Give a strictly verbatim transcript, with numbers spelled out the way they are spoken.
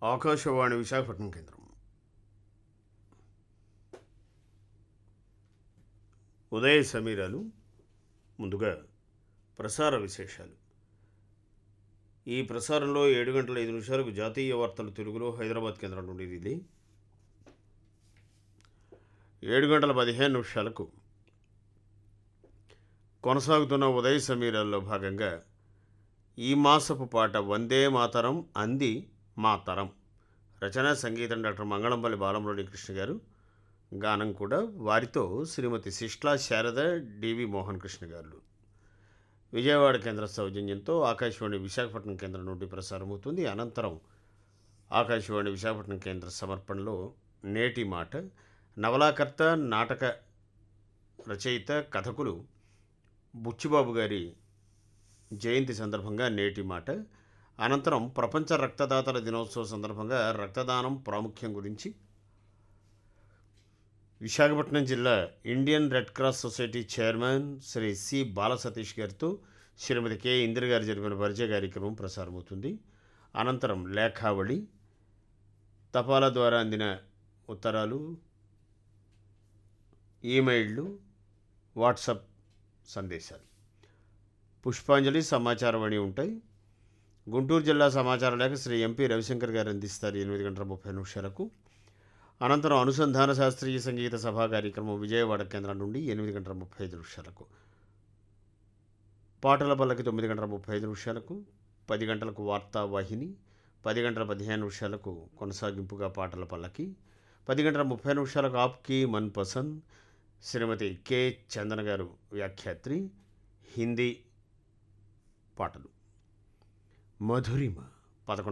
ఆకాశవాణి విశాఖపట్నం కేంద్రం. ఉదయ సమీరాలు. ముందుగా ప్రసార విశేషాలు. ఈ ప్రసారంలో ఏడు గంటల ఐదు నిమిషాలకు జాతీయ వార్తలు తెలుగులో హైదరాబాద్ కేంద్రం నుండి రిలే. ఏడు గంటల పదిహేను నిమిషాలకు కొనసాగుతున్న ఉదయ సమీరాల్లో భాగంగా ఈ మాసపు పాట వందే మాతరం అంది మా తరం. రచన సంగీతం డాక్టర్ మంగళంపల్లి బాలమురళీ కృష్ణ గారు. గానం కూడా వారితో శ్రీమతి శిష్లా శారద డివి మోహన్ కృష్ణ గారు. విజయవాడ కేంద్ర సౌజన్యంతో ఆకాశవాణి విశాఖపట్నం కేంద్రం నుండి ప్రసారమవుతుంది. అనంతరం ఆకాశవాణి విశాఖపట్నం కేంద్ర సమర్పణలో నేటి మాట. నవలాకర్త, నాటక రచయిత, కథకులు బుచ్చిబాబు గారి జయంతి సందర్భంగా నేటి మాట. అనంతరం ప్రపంచ రక్తదాతల దినోత్సవం సందర్భంగా రక్తదానం ప్రాముఖ్యం గురించి విశాఖపట్నం జిల్లా Indian red cross society chairman Shri C బాలసతీష్ గారితో శ్రీమతి కె ఇందిర గారు జరిపిన పరిచయ కార్యక్రమం ప్రసారమవుతుంది. అనంతరం లేఖావళి, తపాలా ద్వారా అందిన ఉత్తరాలు, ఈమెయిళ్ళు, వాట్సాప్ సందేశాలు, పుష్పాంజలి, సమాచారవాణి ఉంటాయి. గుంటూరు జిల్లా సమాచార లేఖ శ్రీ ఎంపీ రవిశంకర్ గారు అందిస్తారు ఎనిమిది గంటల ముప్పై నిమిషాలకు. అనంతరం అనుసంధాన శాస్త్రీయ సంగీత సభా కార్యక్రమం విజయవాడ కేంద్రం నుండి ఎనిమిది గంటల ముప్పై ఐదు నిమిషాలకు. పాటల పల్లకి తొమ్మిది గంటల ముప్పై ఐదు నిమిషాలకు. పది గంటలకు వార్తా వాహిని. పది గంటల పదిహేను నిమిషాలకు కొనసాగింపుగా పాటల పల్లకి. పది గంటల ముప్పై నిమిషాలకు ఆప్కి మన్ పసంద్, శ్రీమతి కె చందన గారు వ్యాఖ్యాత్రి, హిందీ పాటలు. మధురిమ పదకొండు